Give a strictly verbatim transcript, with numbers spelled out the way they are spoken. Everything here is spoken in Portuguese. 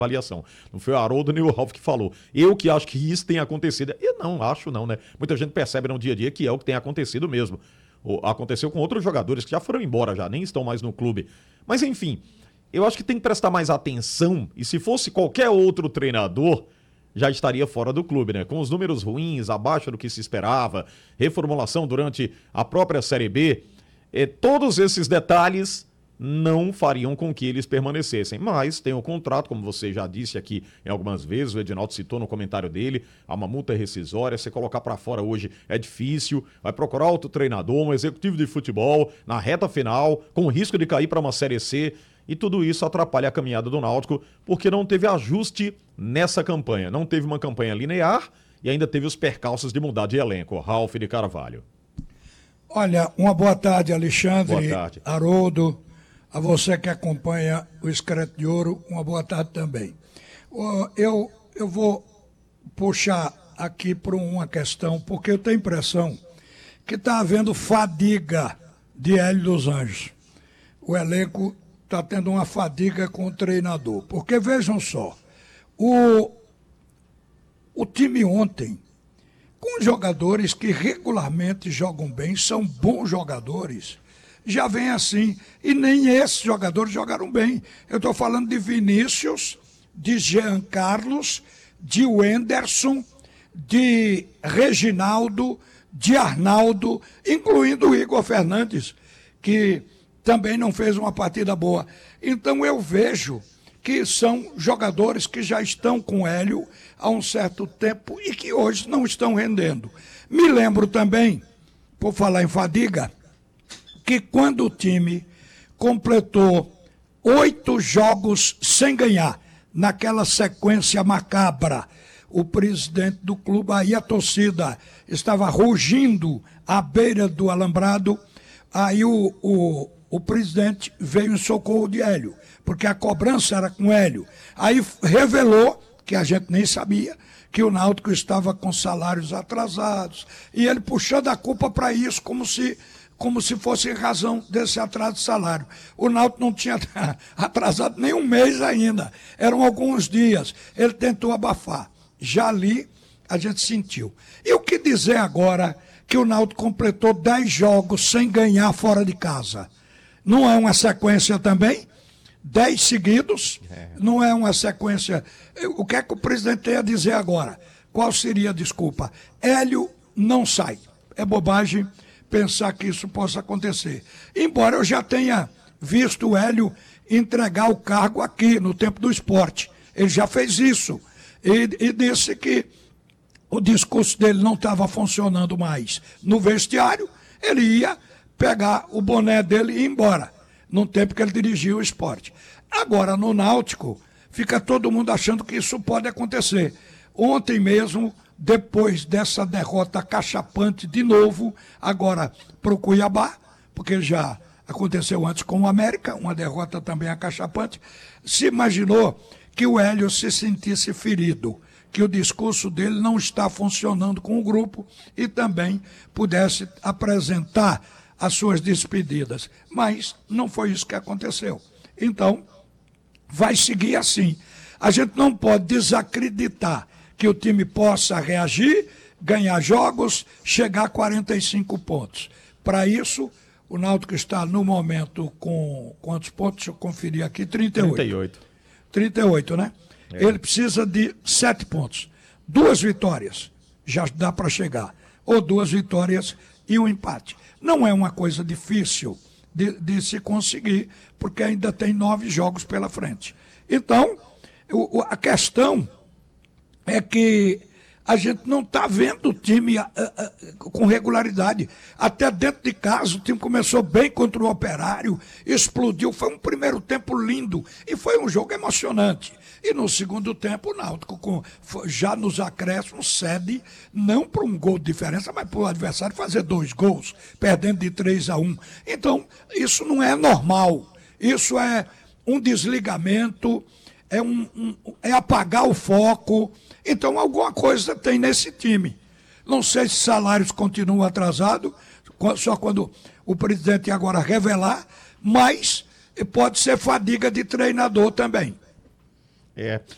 avaliação. Não foi o Haroldo nem o Ralf que falou. Eu que acho que isso tem acontecido. Eu não acho não, né? Muita gente percebe no dia a dia que é o que tem acontecido mesmo. Aconteceu com outros jogadores que já foram embora já, nem estão mais no clube. Mas enfim, eu acho que tem que prestar mais atenção, e se fosse qualquer outro treinador, já estaria fora do clube, né? Com os números ruins, abaixo do que se esperava, reformulação durante a própria Série B, eh, todos esses detalhes não fariam com que eles permanecessem. Mas tem um contrato, como você já disse aqui em algumas vezes, o Edinaldo citou no comentário dele, há uma multa rescisória, você colocar para fora hoje é difícil, vai procurar outro treinador, um executivo de futebol, na reta final, com risco de cair para uma Série C, e tudo isso atrapalha a caminhada do Náutico, porque não teve ajuste nessa campanha. Não teve uma campanha linear e ainda teve os percalços de mudar de elenco. Ralf de Carvalho. Olha, uma boa tarde, Alexandre, boa tarde. Haroldo, a você que acompanha o Excreto de Ouro, uma boa tarde também. Eu, eu vou puxar aqui para uma questão, porque eu tenho a impressão que está havendo fadiga de Hélio dos Anjos. O elenco está tendo uma fadiga com o treinador. Porque, vejam só, o, o time ontem, com jogadores que regularmente jogam bem, são bons jogadores, já vem assim, e nem esses jogadores jogaram bem. Eu estou falando de Vinícius, de Jean Carlos, de Wenderson, de Reginaldo, de Arnaldo, incluindo o Igor Fernandes, que também não fez uma partida boa. Então eu vejo que são jogadores que já estão com o Hélio há um certo tempo e que hoje não estão rendendo. Me lembro também, por falar em fadiga, que quando o time completou oito jogos sem ganhar, naquela sequência macabra, o presidente do clube, aí a torcida estava rugindo à beira do alambrado, aí o, o, o presidente veio em socorro de Hélio, porque a cobrança era com Hélio. Aí revelou, que a gente nem sabia, que o Náutico estava com salários atrasados, e ele puxando a culpa para isso, como se... como se fosse em razão desse atraso de salário. O Náutico não tinha atrasado nem um mês ainda, eram alguns dias. Ele tentou abafar. Já ali, a gente sentiu. E o que dizer agora que o Náutico completou dez jogos sem ganhar fora de casa? Não é uma sequência também? Dez seguidos? Não é uma sequência... O que é que o presidente tem a dizer agora? Qual seria a desculpa? Hélio não sai. É bobagem pensar que isso possa acontecer. Embora eu já tenha visto o Hélio entregar o cargo aqui, no tempo do esporte. Ele já fez isso. E, e disse que o discurso dele não estava funcionando mais. No vestiário, ele ia pegar o boné dele e ir embora, no tempo que ele dirigia o esporte. Agora, no Náutico, fica todo mundo achando que isso pode acontecer. Ontem mesmo, depois dessa derrota cachapante de novo, agora para o Cuiabá, porque já aconteceu antes com o América, uma derrota também acachapante, se imaginou que o Hélio se sentisse ferido, que o discurso dele não está funcionando com o grupo e também pudesse apresentar as suas despedidas. Mas não foi isso que aconteceu. Então, vai seguir assim. A gente não pode desacreditar que o time possa reagir, ganhar jogos, chegar a quarenta e cinco pontos. Para isso, o Náutico está no momento com quantos pontos? Deixa eu conferir aqui, trinta e oito. trinta e oito. trinta e oito, né? É. Ele precisa de sete pontos. Duas vitórias, já dá para chegar. Ou duas vitórias e um empate. Não é uma coisa difícil de, de se conseguir, porque ainda tem nove jogos pela frente. Então, o, a questão é que a gente não está vendo o time uh, uh, com regularidade. Até dentro de casa, o time começou bem contra o Operário, explodiu, foi um primeiro tempo lindo e foi um jogo emocionante. E no segundo tempo, o Náutico, com, já nos acréscimos, cede não para um gol de diferença, mas para o adversário fazer dois gols, perdendo de três a um. Então, isso não é normal. Isso é um desligamento, é, um, um, é apagar o foco. Então, alguma coisa tem nesse time. Não sei se salários continuam atrasados, só quando o presidente agora revelar, mas pode ser fadiga de treinador também. É,